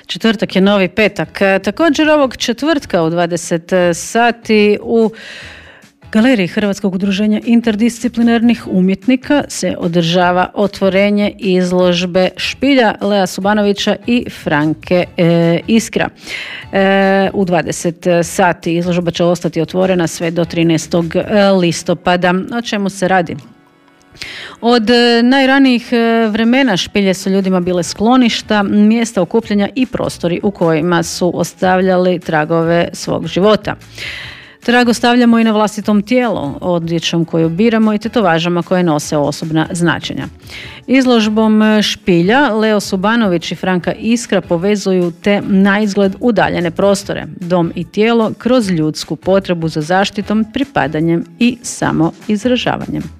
Četvrtak je novi petak. Također ovog četvrtka u 20 sati u Galeriji Hrvatskog udruženja interdisciplinarnih umjetnika se održava otvorenje izložbe špilja Lea Subanovića i Franke Iskra. U 20 sati izložba će ostati otvorena sve do 13. listopada. O čemu se radi? Od najranijih vremena špilje su ljudima bile skloništa, mjesta okupljanja i prostori u kojima su ostavljali tragove svog života. Trag ostavljamo i na vlastitom tijelu, odjećom koju biramo i tetovažama koje nose osobna značenja. Izložbom špilja Leo Subanović i Franka Iskra povezuju te naizgled udaljene prostore, dom i tijelo kroz ljudsku potrebu za zaštitom, pripadanjem i samoizražavanjem.